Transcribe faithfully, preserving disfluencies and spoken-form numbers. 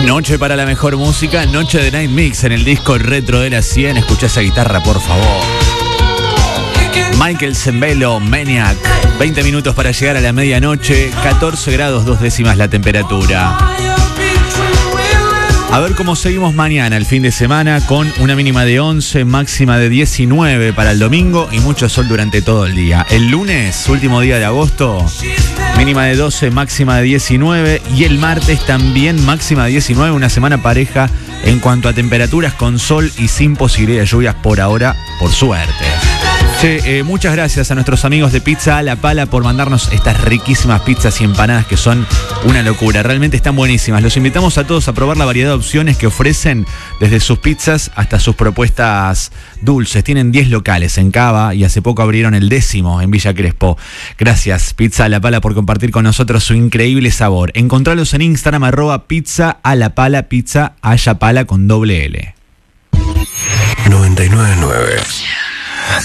Noche para la mejor música, noche de Night Mix en el disco retro de la cien. Escucha esa guitarra, por favor. Michael Zembello, Maniac. veinte minutos para llegar a la medianoche, catorce grados dos décimas la temperatura. A ver cómo seguimos mañana, el fin de semana, con una mínima de once, máxima de diecinueve para el domingo y mucho sol durante todo el día. El lunes, último día de agosto, mínima de doce, máxima de diecinueve, y el martes también máxima de diecinueve, una semana pareja en cuanto a temperaturas, con sol y sin posibilidad de lluvias por ahora, por suerte. Che, eh, muchas gracias a nuestros amigos de Pizza a la Pala por mandarnos estas riquísimas pizzas y empanadas que son una locura. Realmente están buenísimas. Los invitamos a todos a probar la variedad de opciones que ofrecen, desde sus pizzas hasta sus propuestas dulces. Tienen diez locales en Cava y hace poco abrieron el décimo en Villa Crespo. Gracias, Pizza a la Pala, por compartir con nosotros su increíble sabor. Encontralos en Instagram, arroba Pizza a la Pala, Pizza a la Pala con doble L. noventa y nueve punto nueve